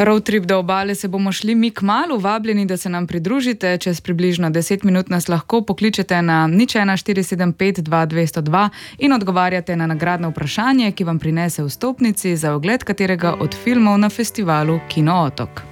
Road trip do obale se bomo šli mi kmalu, vabljeni, da se nam pridružite. Čez približno 10 minut nas lahko pokličete na 01475 2202 in odgovarjate na nagradno vprašanje, ki vam prinese vstopnici za ogled katerega od filmov na festivalu Kino Otok.